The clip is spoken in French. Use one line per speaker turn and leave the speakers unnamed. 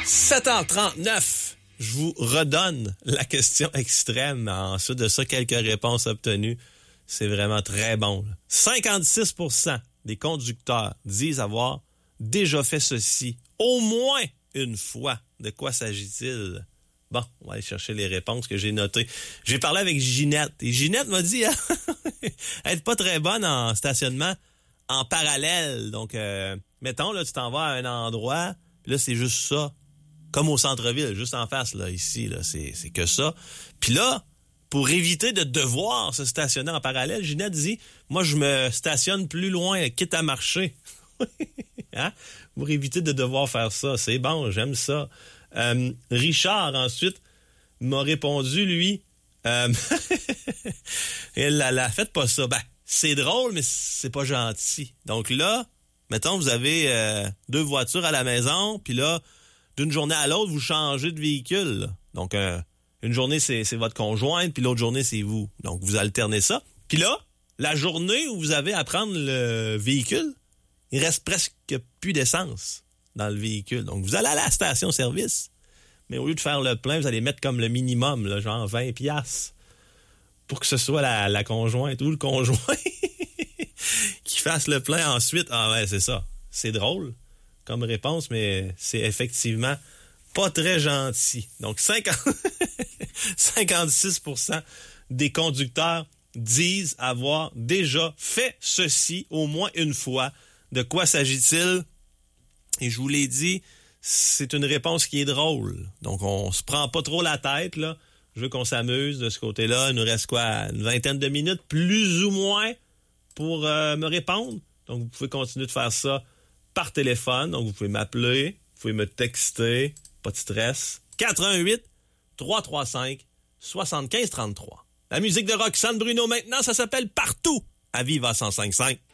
7h39. Je vous redonne la question extrême. Ensuite de ça, quelques réponses obtenues. C'est vraiment très bon. 56% des conducteurs disent avoir déjà fait ceci au moins une fois. De quoi s'agit-il? Bon, on va aller chercher les réponses que j'ai notées. J'ai parlé avec Ginette. Et Ginette m'a dit être pas très bonne en stationnement en parallèle. Donc, mettons, là, tu t'en vas à un endroit, puis là, c'est juste ça. Comme au centre-ville, juste en face, là, ici, là, c'est que ça. Puis là, pour éviter de devoir se stationner en parallèle, Ginette dit, moi, je me stationne plus loin, quitte à marcher. Hein? Pour éviter de devoir faire ça. C'est bon, j'aime ça. Richard, ensuite, m'a répondu, lui, faites pas ça. Ben, c'est drôle, mais c'est pas gentil. Donc là, mettons, vous avez 2 voitures à la maison, puis là, d'une journée à l'autre, vous changez de véhicule. Là. Donc, une journée, c'est votre conjointe, puis l'autre journée, c'est vous. Donc, vous alternez ça. Puis là, la journée où vous avez à prendre le véhicule, il reste presque plus d'essence dans le véhicule. Donc, vous allez à la station-service, mais au lieu de faire le plein, vous allez mettre comme le minimum, là, genre 20$ pour que ce soit la conjointe ou le conjoint qui fasse le plein ensuite. Ah ouais, c'est ça. C'est drôle comme réponse, mais c'est effectivement pas très gentil. Donc, 56% des conducteurs disent avoir déjà fait ceci au moins une fois. De quoi s'agit-il? Et je vous l'ai dit, c'est une réponse qui est drôle. Donc, on se prend pas trop la tête, là. Je veux qu'on s'amuse de ce côté-là. Il nous reste quoi? Une vingtaine de minutes, plus ou moins, pour me répondre. Donc, vous pouvez continuer de faire ça par téléphone. Donc, vous pouvez m'appeler, vous pouvez me texter, pas de stress. 418-335-7533. La musique de Roxane Bruno maintenant, ça s'appelle Partout à Viva 105.5.